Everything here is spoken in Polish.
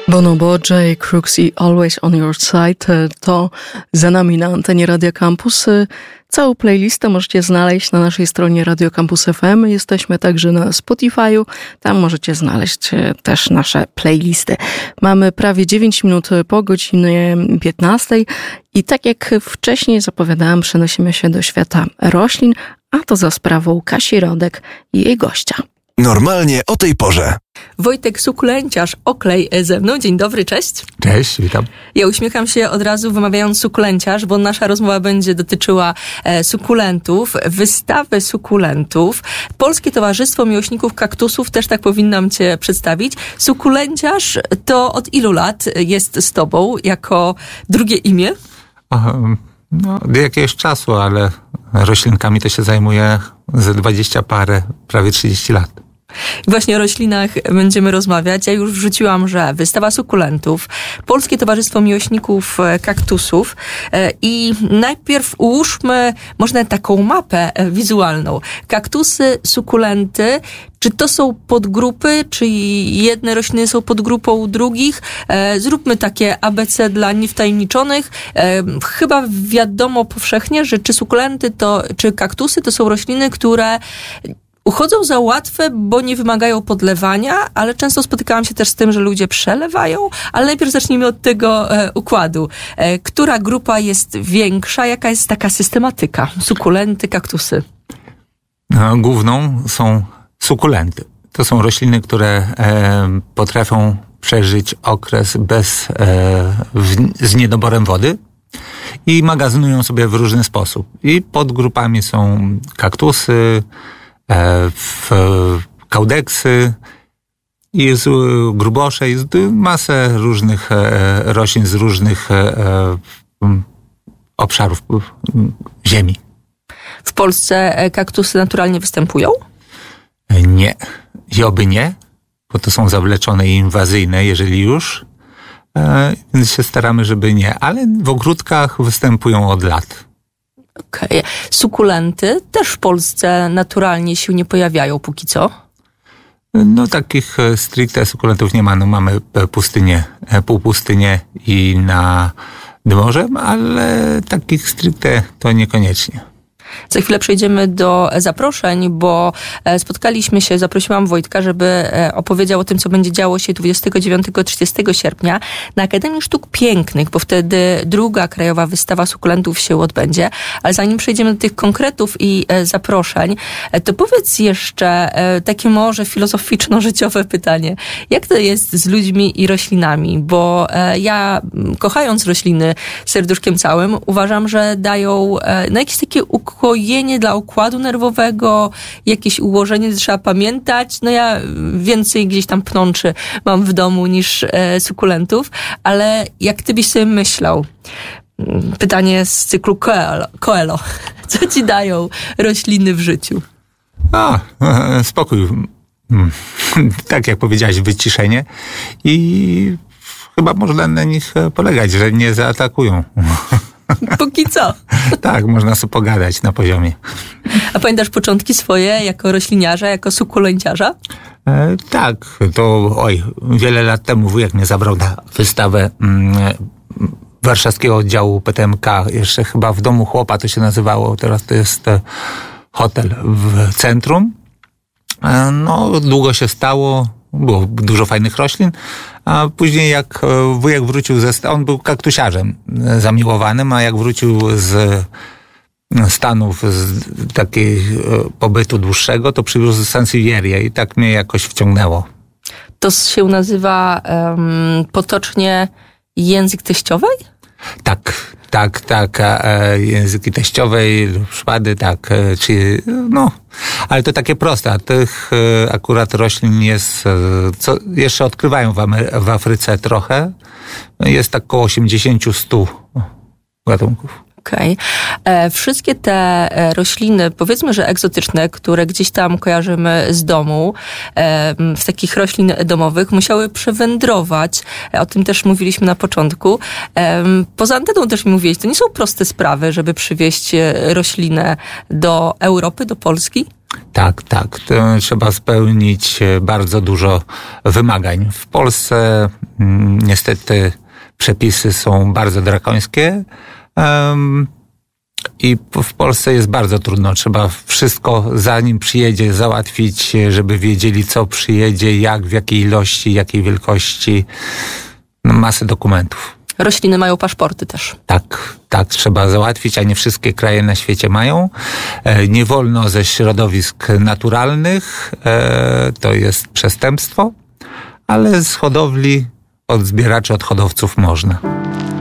Bonobo, Jay Cooksey, Always on Your Side, to za nami na antenie Radio Campus. Całą playlistę możecie znaleźć na naszej stronie Radio Campus FM. Jesteśmy także na Spotify'u. Tam możecie znaleźć też nasze playlisty. Mamy prawie 9 minut po godzinie 15 i tak jak wcześniej zapowiadałam, przenosimy się do świata roślin, a to za sprawą Kasi Rodek i jej gościa. Normalnie o tej porze. Wojtek Sukulenciarz, Oklej ze mną. Dzień dobry, cześć. Cześć, witam. Ja uśmiecham się od razu wymawiając sukulenciarz, bo nasza rozmowa będzie dotyczyła sukulentów, wystawy sukulentów. Polskie Towarzystwo Miłośników Kaktusów, też tak powinnam cię przedstawić. Sukulenciarz to od ilu lat jest z tobą jako drugie imię? No, od jakiegoś czasu, ale roślinkami to się zajmuję ze 20 parę, prawie 30 lat. I właśnie o roślinach będziemy rozmawiać. Ja już wrzuciłam, że wystawa sukulentów, Polskie Towarzystwo Miłośników Kaktusów i najpierw ułóżmy może taką mapę wizualną. Kaktusy, sukulenty, czy to są podgrupy, czy jedne rośliny są podgrupą drugich? Zróbmy takie ABC dla niewtajemniczonych. Chyba wiadomo powszechnie, że czy sukulenty czy kaktusy to są rośliny, które uchodzą za łatwe, bo nie wymagają podlewania, ale często spotykałam się też z tym, że ludzie przelewają, ale najpierw zacznijmy od tego układu. Która grupa jest większa? Jaka jest taka systematyka? Sukulenty, kaktusy. Główną są sukulenty. To są rośliny, które potrafią przeżyć okres z niedoborem wody i magazynują sobie w różny sposób. I podgrupami są kaktusy, kaudeksy, jest grubosze, jest masę różnych roślin z różnych obszarów ziemi. W Polsce kaktusy naturalnie występują? Nie. I oby nie, bo to są zawleczone i inwazyjne, jeżeli już. Więc się staramy, żeby nie. Ale w ogródkach występują od lat. Okej. Sukulenty też w Polsce naturalnie się nie pojawiają póki co? No takich stricte sukulentów nie ma. No mamy pustynię, półpustynię i nad morzem, ale takich stricte to niekoniecznie. Za chwilę przejdziemy do zaproszeń, bo zaprosiłam Wojtka, żeby opowiedział o tym, co będzie działo się 29-30 sierpnia na Akademii Sztuk Pięknych, bo wtedy druga krajowa wystawa sukulentów się odbędzie. Ale zanim przejdziemy do tych konkretów i zaproszeń, to powiedz jeszcze takie może filozoficzno-życiowe pytanie. Jak to jest z ludźmi i roślinami? Bo ja, kochając rośliny serduszkiem całym, uważam, że dają jakieś takie ukojenie dla układu nerwowego, jakieś ułożenie, trzeba pamiętać. No ja więcej gdzieś tam pnączy mam w domu niż sukulentów, ale jak ty byś sobie myślał? Pytanie z cyklu Coelho. Co ci dają rośliny w życiu? Spokój. Tak jak powiedziałaś, wyciszenie i chyba można na nich polegać, że nie zaatakują. Póki co. Tak, można sobie pogadać na poziomie. A pamiętasz początki swoje jako rośliniarza, jako sukulenciarza? Tak, to wiele lat temu wujek mnie zabrał na wystawę warszawskiego oddziału PTMK, jeszcze chyba w Domu Chłopa to się nazywało, teraz to jest hotel w centrum. No, długo się stało, było dużo fajnych roślin, a później jak wujek wrócił on był kaktusiarzem zamiłowanym, a jak wrócił z Stanów, z takiego pobytu dłuższego, to przywiózł sansevierię i tak mnie jakoś wciągnęło. To się nazywa potocznie język teściowej? Tak, języki teściowej lub szpady, tak, ale to takie proste, a tych akurat roślin jest, co jeszcze odkrywają w Afryce trochę, jest tak około 80-100 gatunków. Okej. Wszystkie te rośliny, powiedzmy, że egzotyczne, które gdzieś tam kojarzymy z domu, z takich roślin domowych, musiały przewędrować. O tym też mówiliśmy na początku. Poza anteną też mi mówiłeś, to nie są proste sprawy, żeby przywieźć roślinę do Europy, do Polski? Tak. Trzeba spełnić bardzo dużo wymagań. W Polsce niestety przepisy są bardzo drakońskie i w Polsce jest bardzo trudno. Trzeba wszystko, zanim przyjedzie, załatwić, żeby wiedzieli, co przyjedzie, jak, w jakiej ilości, jakiej wielkości. Masę dokumentów. Rośliny mają paszporty też. Tak, trzeba załatwić, a nie wszystkie kraje na świecie mają. Nie wolno ze środowisk naturalnych, to jest przestępstwo, ale z hodowli, od zbieraczy, od hodowców można.